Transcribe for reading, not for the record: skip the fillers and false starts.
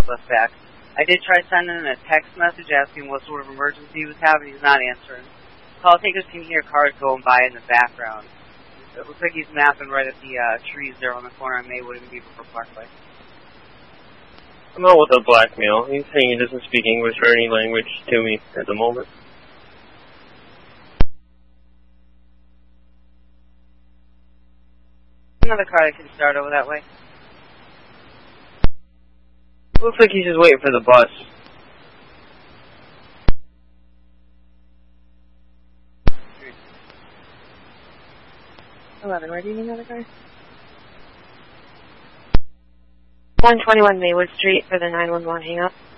bus back. I did try sending him a text message asking what sort of emergency he was having. He's not answering. Call takers can hear cars going by in the background. It looks like he's mapping right at the trees there on the corner of Maywood and Beaver Parkway. I'm not with the blackmail. He's saying he doesn't speak English or any language to me at the moment. Another car that can start over that way. Looks like he's just waiting for the bus. Where do you need another car? 121 Maywood Street for the 911 hang-up.